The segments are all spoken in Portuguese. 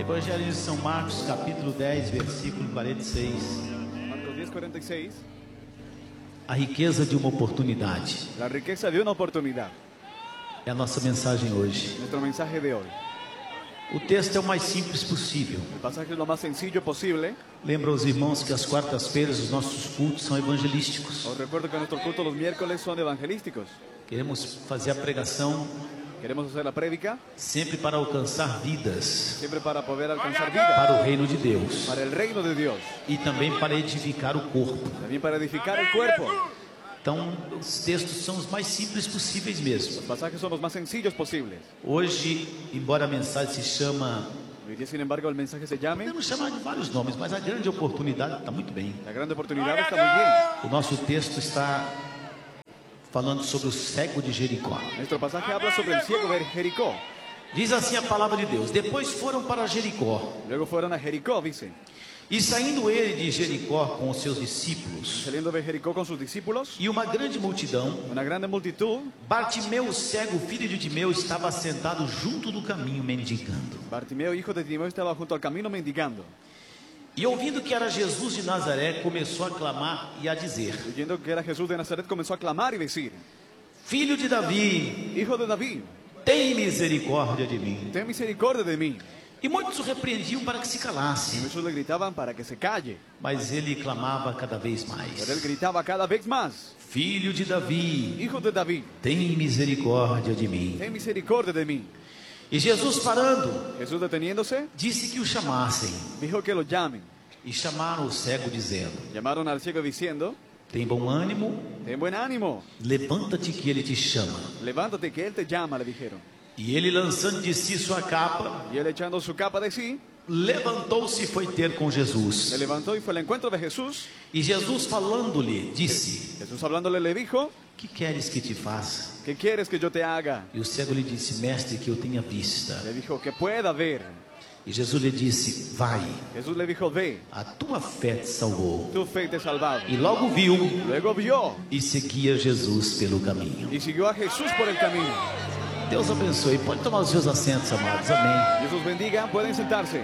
Evangelho de São Marcos, capítulo 10, versículo 46. Marcos 10:46. A riqueza de uma oportunidade. La riqueza de una oportunidad. É a nossa mensagem hoje. Nuestro mensaje de hoy. O texto é o mais simples possível. El pasaje es lo más sencillo posible. Lembra os irmãos que às quartas-feiras os nossos cultos são evangelísticos. Os recuerdo que nuestros cultos los miércoles son evangelísticos. Queremos fazer a pregação Queremos hacer la prédica sempre para alcançar vidas siempre para poder alcanzar vida para o reino de Deus para el reino de Dios, e também para edificar o corpo. también para edificar el cuerpo. Então, os textos são os mais simples possíveis mesmo. Los pasajes son los más sencillos posibles. Hoje, embora a mensagem se chama, Hoy día, sin embargo, el mensaje se llame podemos chamar de vários nomes, mas a grande oportunidade está muito bem. La grande oportunidad. Está muy bien. O nosso texto está falando sobre o cego de Jericó. Nuestro pasaje habla sobre el ciego de Jericó. Diz assim a palavra de Deus: depois foram para Jericó, Luego fueron a Jericó, dice. e saindo ele de Jericó com os seus discípulos Saliendo de Jericó con sus discípulos, e uma grande multidão, una grande multitud, Bartimeu, o cego, filho de Timeu, estava sentado junto do caminho mendigando. Bartimeo, hijo de Timeo, estaba junto al camino mendigando. E ouvindo que era Jesus de Nazaré, começou a clamar e a dizer: Oyendo que era Jesús de Nazaret, comenzó a clamar y decir: Filho de Davi, Hijo de David, tem misericórdia de mim. ten misericordia de mí. E muitos o repreendiam para que se Y calasse, muchos le gritaban para que se calle, mas ele clamava cada vez pero él mais: gritaba cada vez más: Filho de Davi, Hijo de David, tem misericórdia de mim. ten misericordia de mí. E Jesus, parando, Jesús, deteniéndose, disse que o chamassem. dijo que lo llamen. E chamaram o cego, dizendo: Llamaron al ciego diciendo: Tem bom ânimo, Ten buen ánimo, levanta-te que ele te chama. levántate que él te llama, le dijeron. E ele, lançando de si sua capa, Y él, echando su capa de sí, levantou-se e foi ter com Jesus. se levantó y fue al encuentro de Jesús. E Jesus, falando-lhe, disse: Jesús, hablándole, le dijo: Que queres que te faça? ¿Qué quieres que yo te haga? E o cego lhe disse: Mestre, que eu tenha vista. Le dijo: que pueda ver. E Jesus lhe disse: Vai, Jesús le dijo: ve, a tua fé te salvou. tu fe te ha salvado. E logo viu Luego vio e seguia Jesus pelo caminho. y siguió a Jesús por el camino. Deus abençoe. Pode tomar os seus assentos, amados. Amém. Jesús bendiga, pueden sentarse.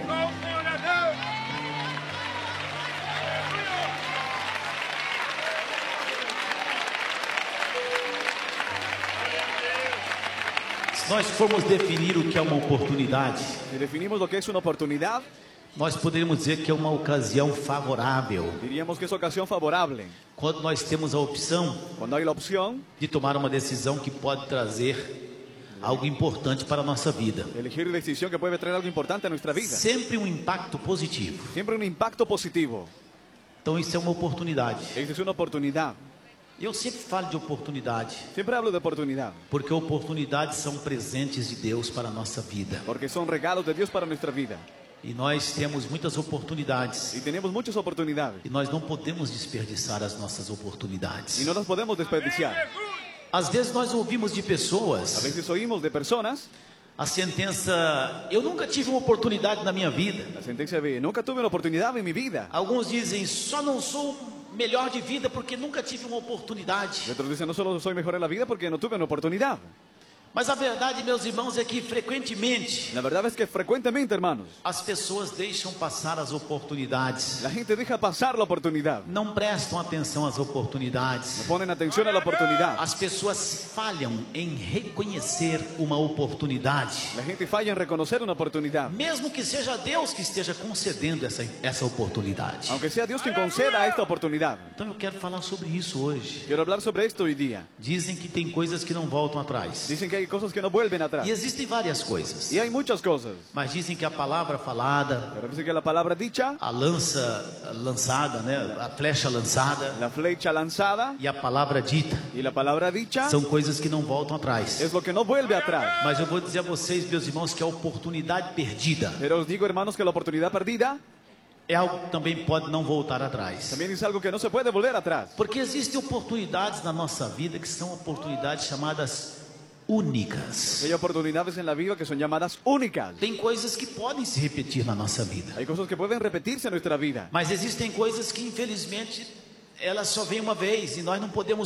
Se nós formos definir o que é uma oportunidade, Si definimos lo que es una oportunidad, nós poderíamos dizer que é uma ocasião favorável, diríamos que es ocasión favorable. quando nós temos a opção Cuando hay la opción de tomar uma decisão que pode trazer algo importante para a nossa vida. de elegir decisión que puede traer algo importante a nuestra vida. Sempre um impacto positivo. Siempre un impacto positivo. Então isso é uma oportunidade. Esta es una oportunidad. Eu sempre falo de oportunidade, Siempre hablo de oportunidad, porque oportunidades são presentes de Deus para a nossa vida. porque son regalos de Dios para nuestra vida. E nós temos muitas oportunidades. Y tenemos muchas oportunidades. E nós não podemos desperdiçar as nossas oportunidades. Y no las podemos desperdiciar. Às vezes nós ouvimos de A pessoas veces oímos de personas a sentença: eu nunca tive uma oportunidade na minha vida. la sentencia de: nunca tuve una oportunidad en mi vida. Alguns dizem: só não sou melhor de vida porque nunca tive uma Y oportunidade. otros dicen: no solo soy mejor en la vida porque no tuve una oportunidad. Mas a verdade, meus irmãos, é que frequentemente La verdad es que frecuentemente, hermanos, as pessoas deixam passar as oportunidades, la gente deja pasar la oportunidad. não prestam atenção às No oportunidades. ponen atención a la oportunidad. As pessoas falham em reconhecer uma oportunidade, La gente falla en reconocer una oportunidad. mesmo que seja Deus que esteja concedendo essa oportunidade. Aunque sea Dios quien conceda esta oportunidad. Então eu quero falar sobre isso hoje. Quiero hablar sobre esto hoy día. Dizem que tem coisas que não voltam atrás. Dicen que hay cosas que no vuelven atrás. E existem várias coisas. Y hay muchas cosas. Mas dizem que a palavra falada, Pero dicen que la palabra dicha, a lança lançada, né, a flecha lançada la flecha lanzada e a palavra dita y la palabra dicha são coisas que não voltam atrás. es lo que no vuelve atrás. Mas eu vou dizer a vocês, meus irmãos, que a oportunidade perdida Pero os digo, hermanos, que la oportunidad perdida é algo que também pode não voltar atrás. también es algo que no se puede volver atrás. Porque existem oportunidades na nossa vida que são oportunidades chamadas únicas. Hay oportunidades en la vida que son llamadas únicas. Tem coisas que podem se repetir na nossa vida. Hay cosas que pueden repetirse en nuestra vida. Mas existem coisas que, infelizmente, elas só vêm uma vez e nós não podemos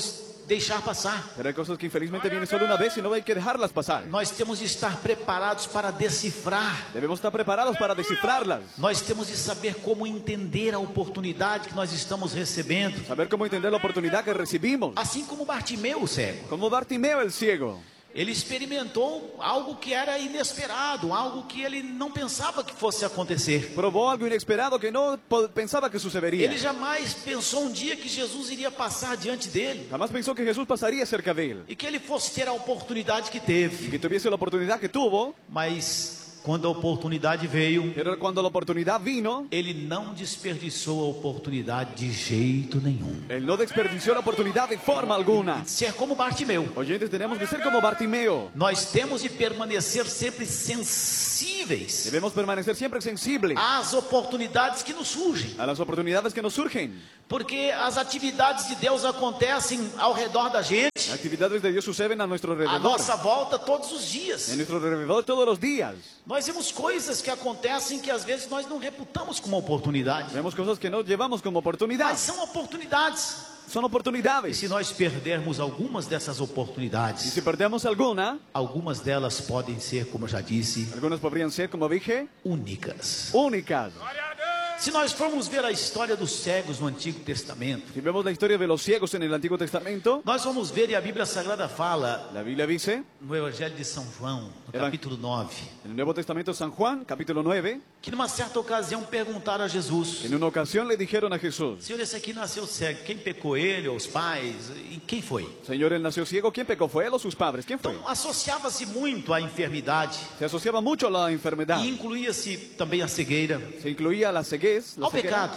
deixar passar. Pero hay cosas que infelizmente vienen solo una vez y no hay que dejarlas pasar. Nós temos de estar preparados para decifrar. Debemos estar preparados para descifrarlas. Nós temos de saber como entender a oportunidade que nós estamos recebendo. Saber cómo entender la oportunidad que recibimos. Assim como Bartimeu, o cego. Como Bartimeo el ciego. Ele experimentou algo que era inesperado, algo que ele não pensava que fosse acontecer. Probó algo inesperado que no pensaba que sucedería. Ele jamais pensou um dia que Jesus iria passar diante dele Jamás pensó que Jesús pasaría cerca de él. e que ele fosse ter a oportunidade que Y teve. que tuviese la oportunidad que tuvo. Mas quando a oportunidade veio, Pero cuando la oportunidad vino, ele não desperdiçou a oportunidade de jeito nenhum. él no desperdició la oportunidad de forma alguna. Ser como Bartimeu. Oyentes, tenemos que ser como Bartimeo. Nós temos de permanecer sempre sensíveis Debemos permanecer siempre sensibles às oportunidades que nos surgem. a las oportunidades que nos surgen. Porque as atividades de Deus acontecem ao redor da gente, Las actividades de Dios suceden a nuestro à alrededor. nossa volta todos os dias. En nuestro alrededor todos los días. Nós vemos coisas que acontecem que às vezes nós não reputamos como oportunidade. Vemos cosas que no llevamos como oportunidad. Mas são oportunidades. Son E oportunidades. se nós perdermos algumas dessas Y oportunidades, si perdemos alguna, algumas delas podem ser, como eu já disse, algunas podrían ser, como dije, únicas. únicas. Se nós formos ver a história dos cegos no Antigo Testamento, Si vemos la historia de los ciegos en el Antiguo Testamento, nós vamos ver, e a Bíblia Sagrada fala, la Biblia dice, no Evangelho de São João, no capítulo 9, en el Nuevo Testamento San Juan, capítulo 9, que numa certa ocasião perguntaram a Jesus: en una ocasión le dijeron a Jesús, Senhor, esse aqui nasceu cego, quem pecou, ele ou os pais? E quem foi? Señor, él nació ciego, ¿quién pecó? ¿Fue él o sus padres? ¿Quién fue? Então associava-se muito à enfermidade Se asociaba mucho a la enfermedad. e incluía-se também a cegueira, Se incluía la ceguez, la ao ceguera, pecado.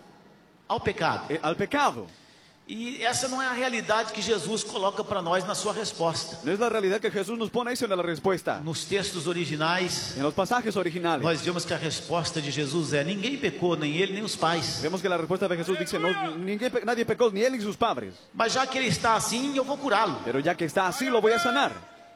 Ao pecado. al pecado. E essa não é a realidade que Jesus coloca para nós na sua resposta. No es la realidad que Jesús nos pone eso en la respuesta. Nos textos originais, En los pasajes originales, nós vemos que a resposta de Jesus é: ninguém pecou, nem ele, nem os pais. vemos que la respuesta de Jesús dice, no, nadie pecó, ni él ni sus padres. Mas já que ele está assim, eu vou curá-lo. Pero ya que está así, lo voy a sanar.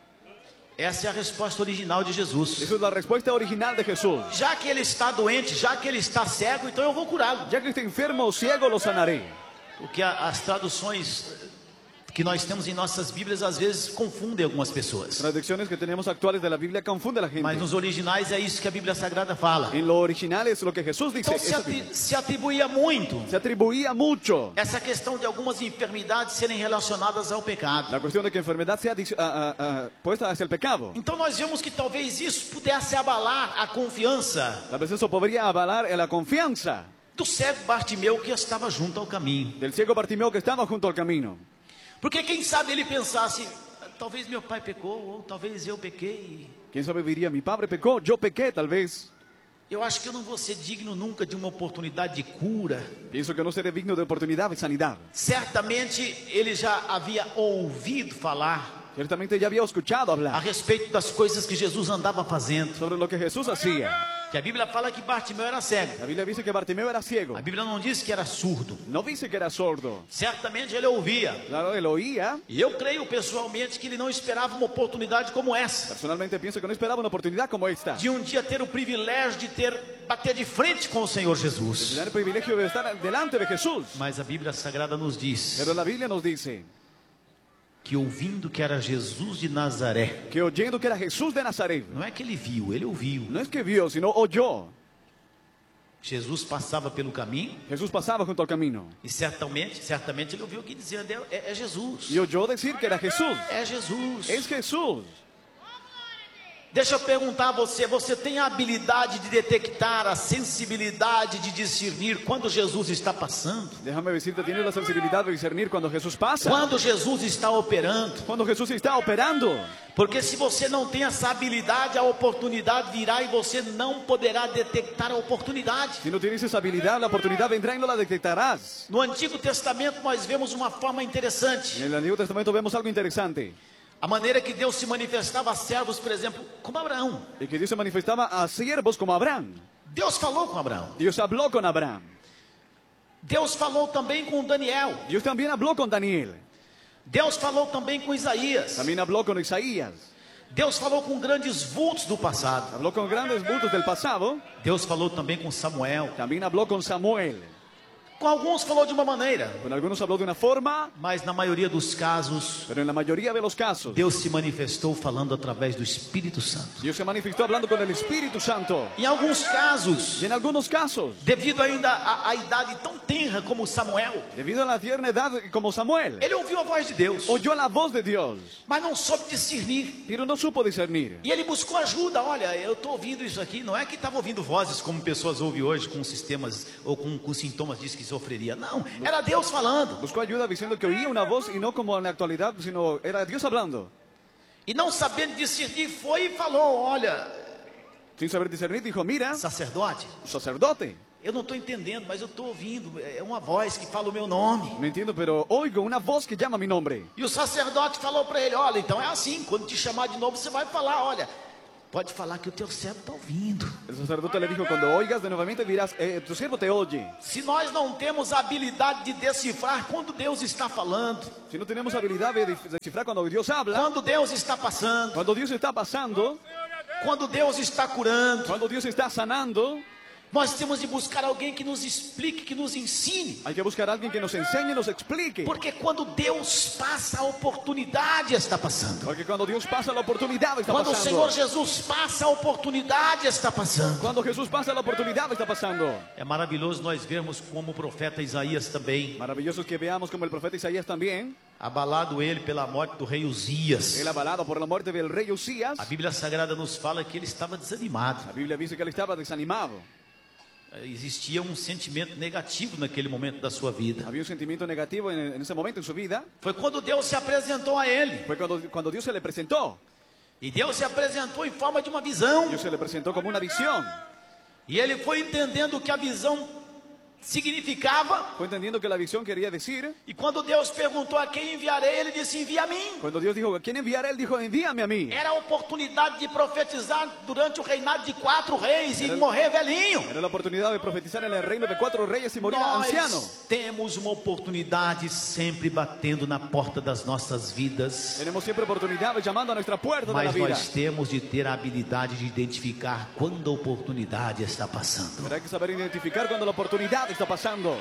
Essa é a resposta original de Jesus. Esa es la respuesta original de Jesús. Já que ele está doente, já que ele está cego, então eu vou curá-lo. Ya que está enfermo o ciego, lo sanaré. Porque as traduções que nós temos em nossas Bíblias às vezes confundem algumas pessoas. Traducciones que tenemos actuales de la Biblia confunde a la gente. Mas nos originais é isso que a Bíblia Sagrada fala. En lo original es lo que Jesús dice. Então Eso dice. se atribuía muito Se atribuía mucho essa questão de algumas enfermidades serem relacionadas ao pecado. la cuestión de que enfermedad sea puesta hacia el pecado. Então nós vemos que talvez isso pudesse abalar a confiança Tal vez eso podría avalar la confianza do cego Bartimeu que estava junto ao caminho. del ciego Bartimeo que estaba junto al camino. Porque quem sabe ele pensasse: talvez meu pai pecou, ou talvez eu pequei. ¿Quién sabe diría, mi padre pecó, yo pequé tal vez? Eu acho que eu não vou ser digno nunca de uma oportunidade de cura. Pienso que no seré digno de oportunidad de sanidad. Certamente ele já havia ouvido falar Ciertamente ya había escuchado a hablar respeito das coisas que Jesus andava fazendo. sobre lo que Jesús hacía. Que a Bíblia fala que Bartimeu era cego. La Biblia dice que Bartimeo era ciego. A Bíblia não diz que era surdo. No dice que era sordo. Certamente ele ouvia. Claro, él oía. E eu creio pessoalmente que ele não esperava uma oportunidade como essa. Personalmente pienso que no esperaba una oportunidad como esta. De um dia ter o privilégio de bater de frente com o Senhor Jesus. Tener el privilegio de estar delante de Jesús. Mas a Bíblia Sagrada nos diz Pero la Biblia nos dice que ouvindo que era Jesus de Nazaré, que oyendo que era Jesús de Nazaret, não é que ele viu, ele ouviu. no es que vio, sino oyó. Jesus passava pelo caminho Jesús pasaba junto al camino e certamente ele ouviu o que dizia: é Jesus. y oyó decir que era Jesús. É Jesus. Es Jesús. Deixa eu perguntar a você: você tem a habilidade de detectar, a sensibilidade de discernir quando Jesus está passando? Déjame decirte, tienes la sensibilidad de discernir cuando Jesús pasa, Quando Jesus está operando? cuando Jesús está operando. Porque se você não tem essa habilidade, a oportunidade virá e você não poderá detectar a oportunidade. Si no tienes esa habilidad, la oportunidad vendrá y no la detectarás. No Antigo Testamento nós vemos uma forma interessante. En el Antiguo Testamento vemos algo interesante. A maneira que Deus se manifestava a servos, por exemplo, como Abraão. Y que Dios se manifestaba a siervos como Abraham. Deus falou com Abraão. Dios habló con Abraham. Deus falou também com Daniel. Dios también habló con Daniel. Deus falou também com Isaías. También habló con Isaías. Deus falou com grandes vultos do passado. Habló con grandes bultos del pasado. Deus falou também com Samuel. También habló con Samuel. Com alguns falou de uma maneira, Con algunos habló de una forma, mas na maioria dos casos, pero en la mayoría de los casos, Deus se manifestou falando através do Espírito Santo. Dios se manifestó hablando con el Espíritu Santo. Em alguns casos, Y en algunos casos, devido ainda à idade tão tenra como Samuel, debido a la tierna edad como Samuel, ele ouviu a voz de Deus, oyó la voz de Dios, mas não soube discernir. pero no supo discernir. E ele buscou ajuda. Olha, eu estou ouvindo isso aqui. Não é que estava ouvindo vozes como pessoas ouvem hoje com sistemas ou com sintomas de esquizofrenia. Não, era Deus falando. Buscó ayuda diciendo que oía una voz y no como en la actualidad, sino era Dios hablando. E não sabendo discernir, foi e falou: olha, Sin saber discernir, dijo, mira, sacerdote, sacerdote. eu não estou entendendo, mas eu estou ouvindo. É uma voz que fala o meu nome. No entiendo, pero oigo una voz que llama mi nombre. E o sacerdote falou para ele: olha, então é assim, quando te chamar de novo, você vai falar: olha, pode falar que o teu servo está ouvindo. El sacerdote le dijo, cuando oigas de nuevamente dirás, tu siervo te oye. Se nós não temos a habilidade de decifrar quando Deus está falando, Si no tenemos habilidad de descifrar cuando Dios habla, quando Deus está passando, cuando Dios está pasando, quando Deus está curando, cuando Dios está sanando, nós temos de buscar alguém que nos explique, que nos ensine. hay que buscar a alguien que nos enseñe y nos explique. Porque quando Deus passa, a oportunidade está passando. Porque cuando Dios pasa, la oportunidad está Quando o Senhor pasando. Jesus passa, a oportunidade está passando. Cuando Jesús pasa, la oportunidad está pasando. É maravilhoso nós vermos como o profeta Isaías também, Maravilloso es que veamos como el profeta Isaías también, abalado ele pela morte do rei Uzias. él avalado por la muerte del rey Usías, A Bíblia Sagrada nos fala que ele estava desanimado. la Biblia dice que él estaba desanimado. Existia um sentimento negativo naquele momento da sua vida. Había un sentimiento negativo en ese momento en su vida. Foi quando Deus se apresentou a ele. Fue cuando Dios se le presentó. E Deus se apresentou em forma de uma visão. Dios se le presentó como una visión. E ele foi entendendo o que a visão significava. Fue entendiendo que la visión quería decir. E quando Deus perguntou a quem enviarei, ele disse: envia a mim. Cuando Dios dijo, ¿a quién enviaré? Él dijo, envíame a mí. Era a oportunidade de profetizar durante o reinado de 4 reis e morrer velhinho. Era la oportunidad de profetizar en el reino de 4 reyes y morir anciano. Nós temos uma oportunidade sempre batendo na porta das nossas vidas. Tenemos siempre oportunidades llamando a nuestra puerta de la Mas vida. nós temos de ter a habilidade de identificar quando a oportunidade está passando. Pero hay que saber identificar cuando la oportunidad está pasando.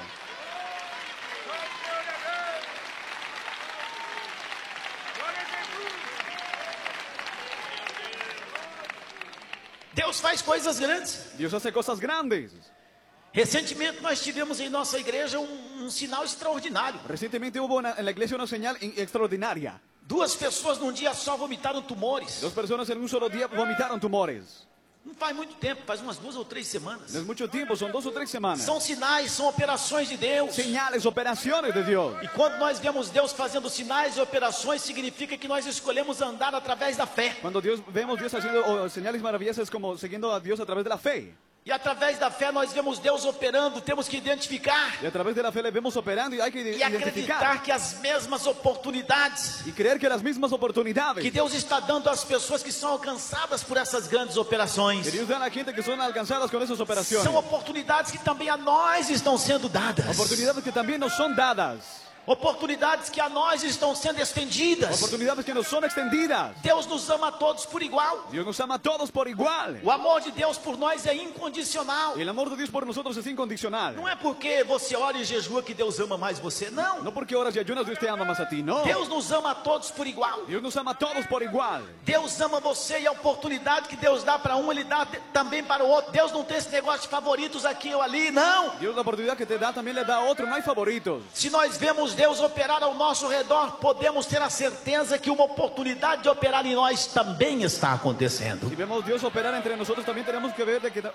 Deus faz coisas grandes. Dios hace cosas grandes. Recentemente nós tivemos em nossa igreja um sinal extraordinário. Recientemente hubo en la iglesia una señal extraordinaria. 2 pessoas num dia só vomitaram tumores. 2 personas en un solo día vomitaron tumores. Não faz muito tempo, faz umas 2 ou 3 semanas. No es mucho tiempo, son 2 o 3 semanas. São sinais, são operações de Deus. Señales, operaciones de Dios. E quando nós vemos Deus fazendo sinais e operações, significa que nós escolhemos andar através da fé. Cuando vemos Dios haciendo señales maravillosas, como siguiendo a Dios a través de la fe. E através da fé nós vemos Deus operando, temos que identificar Y a través de la fe le vemos operando y hay que e identificar. acreditar que as mesmas oportunidades Y creer que las mismas oportunidades que Deus está dando às pessoas que são alcançadas por essas grandes operações que Dios da a la gente que son alcanzadas con esas operaciones. são oportunidades que também a nós estão sendo dadas. Oportunidades que también nos son dadas. Oportunidades que a nós estão sendo estendidas. Oportunidades que nos son extendidas. Deus nos ama a todos por igual. Dios nos ama a todos por igual. O amor de Deus por nós é incondicional. Y el amor de Dios por nosotros es incondicional. Não é porque você ora e jejua que Deus ama mais você, não. No porque oras y ayunas Dios te ama más a ti, no. Deus nos ama a todos por igual. Dios nos ama a todos por igual. Deus ama você e a oportunidade que Deus dá para um, Ele dá também para o outro. Deus não tem esse negócio de favoritos aqui ou ali, não. Dios la oportunidad que te da también le da a otro, no hay favoritos. Se nós vemos Deus operar ao nosso redor, podemos ter a certeza que uma oportunidade de operar em nós também está acontecendo. Si vemos Dios operar entre nosotros, también tenemos que ver de que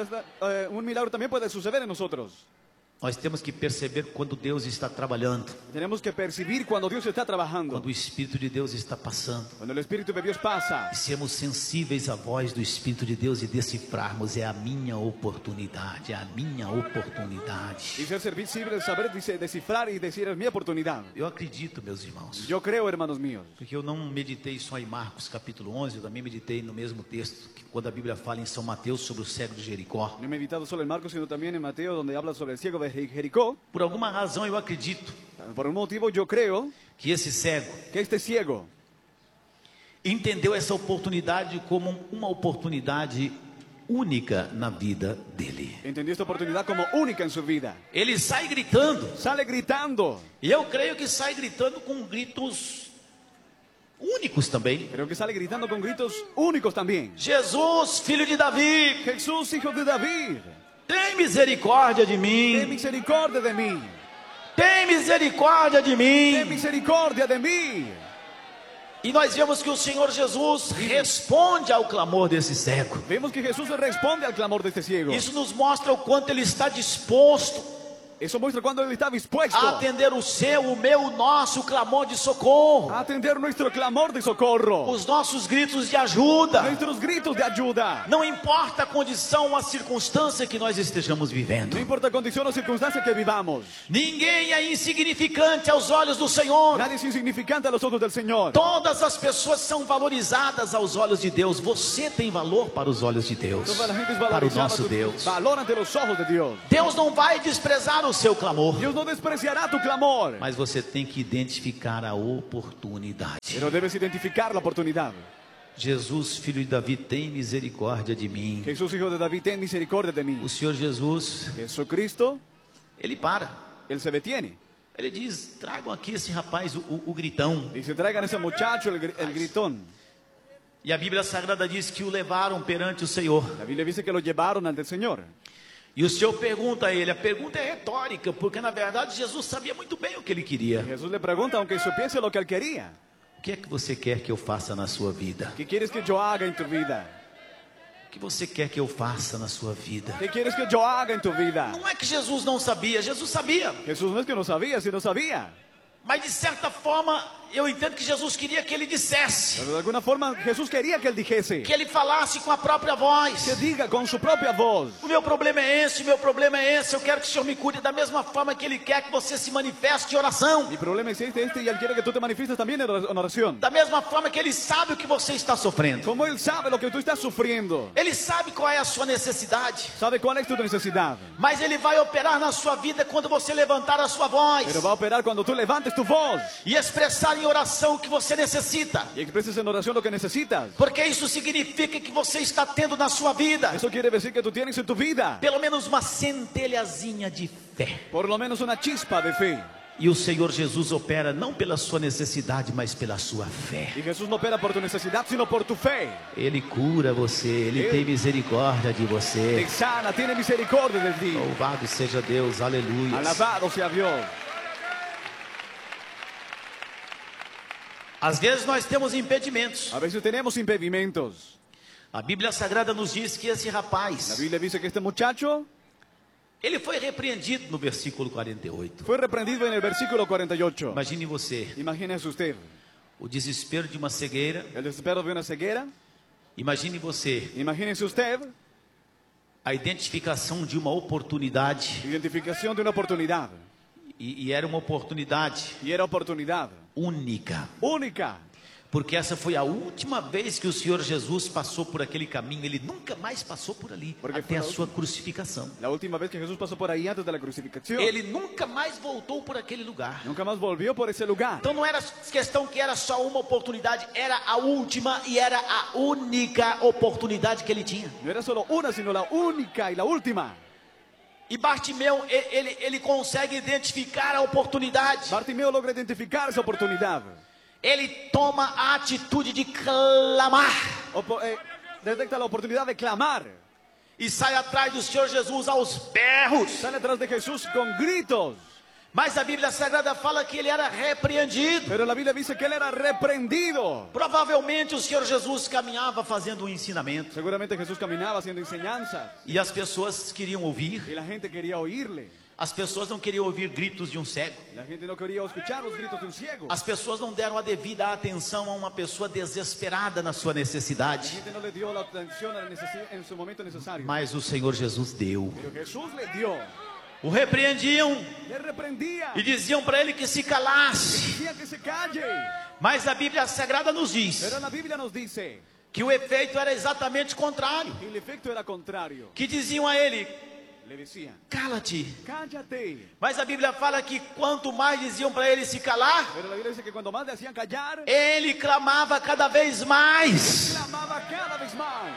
un milagro también puede suceder en nosotros. Nós temos que perceber quando Deus está trabalhando, Tenemos que percibir cuando Dios está trabajando, quando o Espírito de Deus está passando. cuando el Espíritu de Dios pasa. E sermos sensíveis à voz do Espírito de Deus e decifrarmos: é a minha oportunidade, é a minha oportunidade. Y ser sensible, saber descifrar y decir, es mi oportunidad. Eu acredito, meus irmãos, Yo creo, hermanos míos, porque eu não meditei só em Marcos capítulo 11, eu também meditei no mesmo texto, que quando a Bíblia fala em São Mateus sobre o cego de Jericó. no he meditado solo en Marcos, sino también en Mateo, donde habla sobre el ciego de Jericó. Por alguma razão eu acredito Por un motivo yo creo que esse cego que este ciego entendeu essa oportunidade como uma oportunidade única na vida dele. Entendió esta oportunidad como única en su vida. Ele sai gritando, Sale gritando. e eu creio que sai gritando com gritos únicos também. Creo que sale gritando con gritos únicos también. Jesus, filho de Davi, Jesús, hijo de David, tem misericórdia de ten mim. misericordia de mí. Tem misericórdia de Ten mim. misericordia de mí. E nós vemos que o Senhor Jesus responde ao clamor desse cego. Vemos que Jesús responde al clamor de este ciego. Isso nos mostra o quanto ele está disposto Eso muestra cuando él está dispuesto a atender o seu, o meu, o nosso clamor de socorro, a atender nuestro clamor de socorro, os nossos gritos de ajuda. nuestros gritos de ayuda. Não importa a condição ou a circunstância que nós estejamos vivendo. No importa condición o circunstancia que vivamos. Ninguém é insignificante aos olhos do Senhor. Nadie es insignificante a los ojos del Señor. Todas as pessoas são valorizadas aos olhos de Deus. Você tem valor para os olhos de Deus, Toda la gente es para o valorizada, nosso Deus. valor ante los ojos de Dios. Deus não vai desprezar o seu clamor, Dios no despreciará tu clamor, mas você tem que identificar a oportunidade. pero debes identificar la oportunidad. Jesus, filho de Davi, tem misericórdia de mim. Jesús, hijo de David, ten misericordia de mí. O Senhor Jesus, Jesucristo, ele para. él se detiene. Ele diz: tragam aqui esse rapaz, o gritão. Dice, traigan a ese muchacho, el gritón. E a Bíblia Sagrada diz que o levaram perante o Senhor. La Biblia dice que lo llevaron ante el Señor. E o Senhor pergunta a ele, a pergunta é retórica, porque na verdade Jesus sabia muito bem o que ele queria. Jesús le pregunta, aunque supiese lo que él quería, O que é que você quer que eu faça na sua vida? ¿qué quieres que yo haga en tu vida? O que você quer que eu faça na sua vida? ¿Qué quieres que yo haga en tu vida? Não é que Jesus não sabia, Jesus sabia. Jesús no es que no sabía, sino sabía. Mas de certa forma, eu entendo que Jesus queria que ele dissesse, Pero de alguna forma Jesús quería que él dijese, que ele falasse com a própria voz. que diga con su propia voz. O meu problema é esse, o meu problema é esse. Eu quero que o Senhor me cure da mesma forma que Ele quer que você se manifeste em oração. Mi problema es este y él quiere que tú te manifiestes también en oración. Da mesma forma que Ele sabe o que você está sofrendo. Como él sabe lo que tú estás sufriendo, Ele sabe qual é a sua necessidade. sabe cuál es tu necesidad, Mas Ele vai operar na sua vida quando você levantar a sua voz pero va a operar cuando tú levantes tu voz e expressar em oração o que você necessita. y expreses en oración lo que necesitas. Porque isso significa que você está tendo na sua vida Eso quiere decir que tú tienes en tu vida pelo menos uma centelhazinha de fé. por lo menos una chispa de fe. E o Senhor Jesus opera não pela sua necessidade, mas pela sua fé. Y Jesús no opera por tu necesidad, sino por tu fe. Ele cura você, Ele tem misericórdia de você. Te sana, tiene misericordia de ti. Louvado seja Deus, aleluia. Alabado sea Dios. Às vezes nós temos impedimentos. A veces tenemos impedimentos. A Bíblia Sagrada nos diz que esse La rapaz, Biblia dice que este muchacho ele foi repreendido no versículo 48. fue reprendido en el versículo 48. Imagine você, Imagínese usted, o desespero de uma cegueira. el desespero de una ceguera. Imagine você, Imagínese usted, a identificação de uma oportunidade. identificación de una oportunidad. E era uma oportunidade Y era oportunidad única. única. Porque essa foi a última vez que o Senhor Jesus passou por aquele caminho. Ele nunca mais passou por ali, Porque até foi a a sua crucificação. La última vez que Jesús pasó por ahí antes de la crucifixión, Ele nunca mais voltou por aquele lugar. nunca más volvió por ese lugar. Então não era questão que era só uma oportunidade, era a última e era a única oportunidade que ele tinha. No era solo una, sino la única y la última. E Bartimeu, ele consegue identificar a oportunidade. Bartimeo logra identificar esa oportunidad. Ele toma a atitude de clamar Detecta la oportunidad de clamar. e sai atrás do Senhor Jesus aos berros. Sale atrás de Jesús con gritos. Mas a Bíblia Sagrada fala que ele era repreendido. Pero la Biblia dice que él era reprendido. Provavelmente o Senhor Jesus caminhava fazendo um ensinamento. Seguramente Jesús caminaba haciendo enseñanzas E as pessoas queriam ouvir. y la gente quería oírle. As pessoas não queriam ouvir gritos de um cego. La gente no quería escuchar los gritos de un ciego. As pessoas não deram a devida atenção a uma pessoa desesperada na sua La necessidade. gente no le dio la atención en su momento necesario. Mas o Senhor Jesus deu. Pero Jesús le dio. O repreendiam Le reprendía. e diziam para ele que se calasse. Decía que se calle. Mas a Bíblia Sagrada nos diz Pero la Biblia nos dice que o efeito era exatamente contrário. que el efecto era contrario. Que diziam a ele: Le decían, cala-te. cállate. Mas a Bíblia fala que quanto mais diziam para ele se calar, Pero la Biblia dice que cuando más le hacían callar, ele clamava cada vez mais. clamaba cada vez más.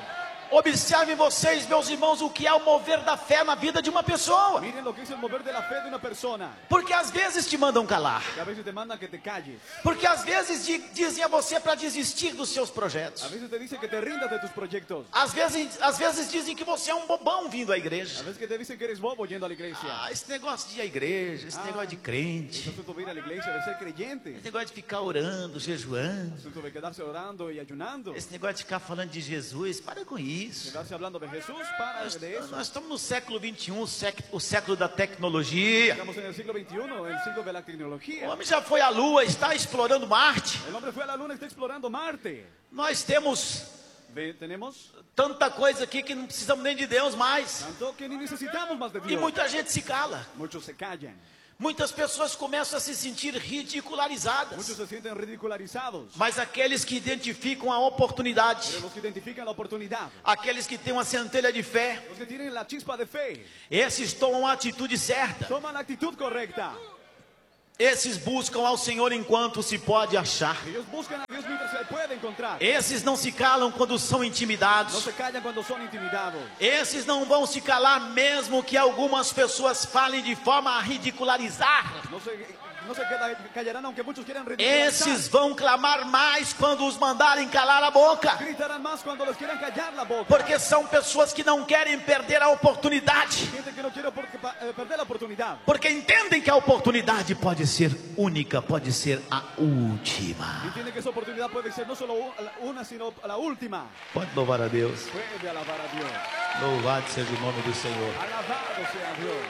Observem vocês, meus irmãos, o que é o mover da fé na vida de uma pessoa. Miren lo que es el mover de la fe de una persona. Porque às vezes te mandam calar. Que a veces te mandan que te calles. Porque às vezes dizem a você para desistir dos seus A projetos. veces te dicen que te rindas de tus proyectos. Às vezes dizem que você é um bobão vindo à A igreja. veces que te dicen que eres bobo yendo a la iglesia. Ah, esse negócio de ir à igreja, esse negócio de crente, Eso tú ir a la iglesia de ser creyente. esse negócio de ficar orando, jejuando, Eso tú de quedarse orando y ayunando. esse negócio de ficar falando de Jesus, para com isso. Quedarse hablando de Jesús, para de eso. Nós estamos no século 21, o século da tecnologia. Estamos en el siglo XXI, el siglo de la O tecnología. homem já foi à Lua, está explorando Marte. El hombre fue a la luna y está explorando Marte. Nós temos Tenemos tanta coisa aqui que não precisamos nem de Deus mais. tanto que ni necesitamos más de E Dios. muita gente se cala. Muchos se callan. Muitas pessoas começam a se sentir ridicularizadas. Muchos se sienten ridicularizados. Mas aqueles que identificam a oportunidade, Pero los que identifican la oportunidad, aqueles que têm uma centelha de fé, los que tienen la chispa de fe, esses tomam a atitude certa. toman la actitud correcta. Esses buscam ao Senhor enquanto se pode achar. Ellos buscan a Dios mientras se puede encontrar. Esses não se calam quando são No intimidados. se callan cuando son intimidados. Esses não vão se calar mesmo que algumas pessoas falem de forma a ridicularizar. No se callarán aunque muchos quieran ridiculizar. Esses vão clamar mais quando os mandarem calar a boca. Gritarán más cuando los quieran callar la boca. Porque são pessoas que não querem perder a oportunidade. Gente que no quiere perder la oportunidad. Porque entendem que a oportunidade pode ser única, pode ser a última. Entiende que esa oportunidad puede ser no solo una, sino la última. Pode louvar a Deus. Puede alabar a Dios. Louvado seja o nome do Senhor. Alabado sea Dios.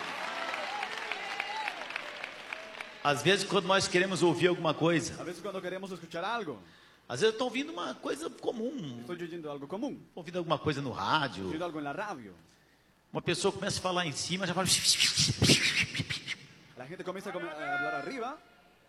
Às vezes, quando nós queremos ouvir alguma coisa, A veces cuando queremos escuchar algo, às vezes eu estou ouvindo uma coisa comum, estoy oyendo algo común, ouvindo alguma coisa no rádio, oyendo algo en la radio. uma pessoa começa a falar em cima, já fala. La gente comienza a hablar arriba.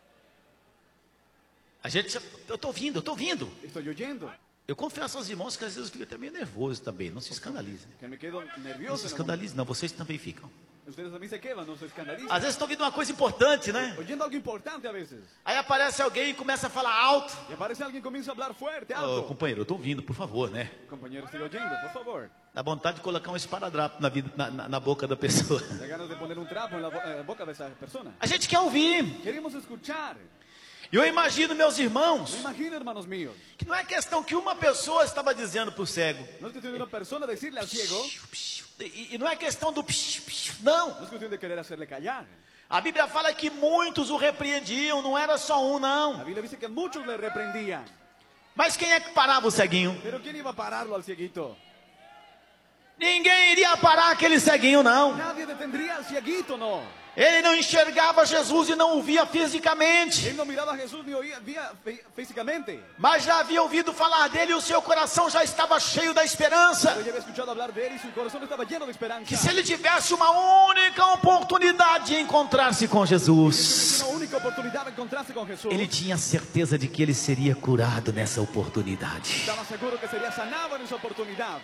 A gente, eu estou ouvindo. Estoy oyendo. Eu confesso aos irmãos que às vezes eu fico até meio nervoso também, não se escandalizem. Que me quedo Não se nervioso. escandalizem, não, vocês também ficam. Ustedes también se quedan, no se escandalizan. Às vezes estão ouvindo uma coisa importante, né? Oyendo algo importante a veces. Aí aparece alguém e começa a falar alto. Y aparece alguien y comienza a hablar fuerte, Ô, alto. companheiro, eu estou ouvindo, por favor, né? Compañero, estoy oyendo, por favor. Dá vontade de colocar um esparadrapo na boca da pessoa. Da ganas de poner un trapo en la boca de esa persona. A gente quer ouvir. Queremos escuchar. E eu imagino, meus irmãos, Me imagino, hermanos míos, que não é questão que uma pessoa estava dizendo para o cego. no es cuestión de una persona decirle al ciego, E não é questão do não. no es cuestión de querer hacerle callar. A Bíblia fala que muitos o repreendiam, não era só um, La não. Biblia dice que muchos le reprendían. Mas quem é que parava o ceguinho? Pero ¿quién iba a pararlo al cieguito? Ninguém iria parar aquele ceguinho, não. Nadie detendría al cieguito, no. Ele não enxergava Jesus e não o via fisicamente. Él no miraba a Jesús ni oía físicamente. Mas já havia ouvido falar dele e o seu coração já estava cheio da esperança. Pero ya había escuchado hablar de él y su corazón estaba lleno de esperanza. Que se ele tivesse uma única oportunidade de encontrar-se com Jesus, Una única oportunidad de encontrarse con Jesús. ele tinha certeza de que ele seria curado nessa oportunidade. Estaba seguro que sería sanado en esa oportunidad.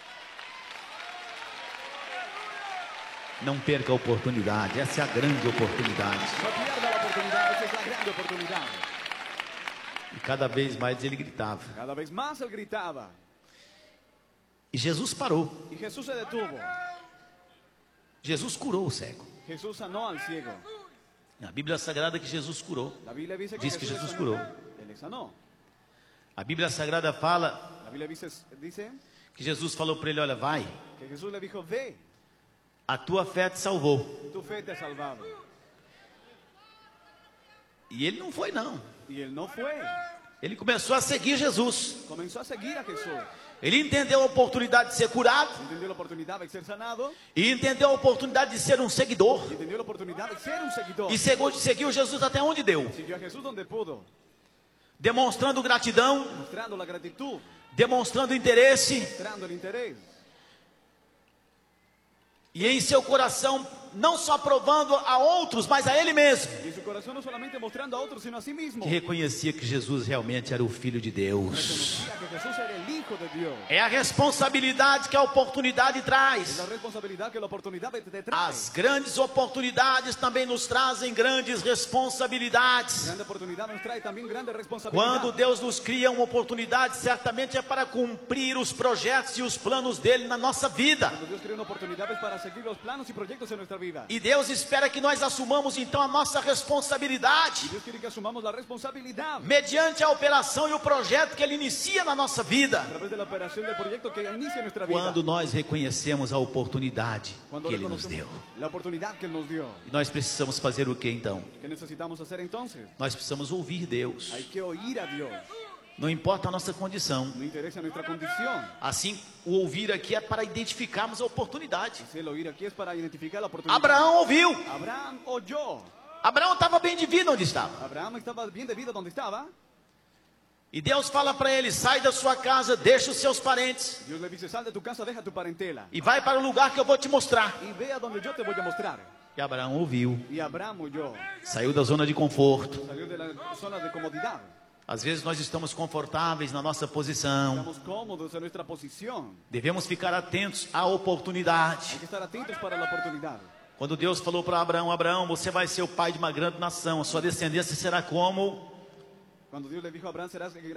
Não perca a oportunidade, essa é a grande oportunidade. No pierda la oportunidad, esa es la grande oportunidad. E cada vez mais ele gritava. Cada vez más él gritaba. E Jesus parou. Y Jesús se detuvo. Jesus curou o cego. Jesús sanó al ciego. A Bíblia Sagrada que Jesus curou. La Biblia dice que Diz que Jesús Jesus le curou. sanó. Él le sanó. A Bíblia Sagrada fala La Biblia dice que Jesus falou para ele, olha, vai, que Jesús le dijo, ve, a tua fé te salvou. tu fe te ha salvado. E ele não foi, não. Y él no fue. Ele começou a seguir Jesus. Comenzó a seguir a Jesús. Ele entendeu a oportunidade de ser curado. Entendió la oportunidad de ser sanado. E entendeu a oportunidade de ser um seguidor. Y entendió la oportunidad de ser un seguidor. E seguiu Jesus até onde deu. Siguió a Jesús donde pudo. Demonstrando gratidão, Mostrando la gratitud. demonstrando interesse. Mostrando el interés. E em seu coração, não só provando a outros, mas a ele mesmo, Y en su corazón no solamente mostrando a otros, sino a sí mismo. que reconhecia que Jesus realmente era o Filho de Deus. Reconocía que Jesús era el Hijo de Dios. É a responsabilidade que a oportunidade Es traz. la responsabilidad que la oportunidad te trae. As grandes oportunidades também nos trazem grandes responsabilidades. Grande oportunidad nos trae también grande responsabilidad. Quando Deus nos cria uma oportunidade, certamente é para cumprir os projetos e os planos dele na nossa vida. Cuando Dios crea una oportunidad es para seguir los planos y proyectos en nuestra vida. E Deus espera que nós assumamos então a nossa responsabilidade, Dios quiere que asumamos la responsabilidad mediante a operação e o projeto que ele inicia na nossa vida. a través de la operación del proyecto que inicia nuestra vida. Quando nós reconhecemos a oportunidade Cuando que ele nos reconocemos deu. la oportunidad que Él nos dio. E nós precisamos fazer o que então? ¿Qué necesitamos hacer entonces? Nós precisamos ouvir Deus. Hay que oír a Dios. Não importa a nossa condição. No interesa nuestra condición. Assim, o ouvir aqui é para identificarmos a oportunidade. Si el oír aquí es para identificar la oportunidad. Abraão ouviu. Abraham oyó. Abraão estava bem de vida onde estava. Abraham estaba bien de vida donde estaba. E Deus fala para ele: sai da sua casa, deixa os seus parentes Dios le dice, sal de tu casa, deja tu parentela. e vai para o lugar que eu vou te mostrar. Y ve a donde yo te voy a mostrar. E Abraão ouviu. Y Abraham oyó. Saiu da zona de conforto. Salió de la zona de comodidad. Às vezes nós estamos confortáveis na nossa posição. Estamos cómodos en nuestra posición. Devemos ficar atentos à oportunidade. Hay que estar atentos para la oportunidad. Quando Deus falou para Abraão: Abraão, você vai ser o pai de uma grande nação, a sua descendência será como... Cuando Dios le dijo a Abraham, serás